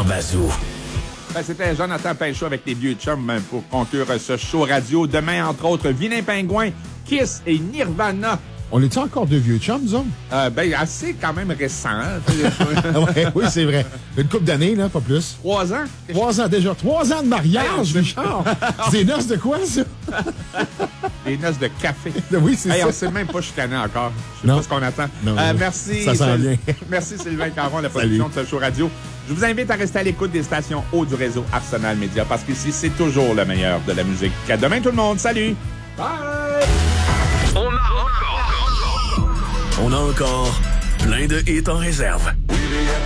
Bazou. Ben, c'était Jonathan Pinchot avec les vieux chums pour conclure ce show radio. Demain, entre autres, Vilain Pingouin, Kiss et Nirvana. On est-tu encore deux vieux chums, disons? Ben, assez quand même récent. Oui, c'est vrai. Une couple d'années, là, pas plus. 3 ans? 3 ans déjà. 3 ans de mariage, Richard. C'est des noces de quoi, ça? Des noces de café. Oui, c'est ça. On ne sait même pas chicaner encore. Je sais Non. pas ce qu'on attend. Non, merci. ça sent bien. Merci Sylvain Caron, la production de ce show radio. Je vous invite à rester à l'écoute des stations haut du réseau Arsenal Média parce qu'ici, c'est toujours le meilleur de la musique. À demain tout le monde. Salut! Bye! On a encore plein de hits en réserve.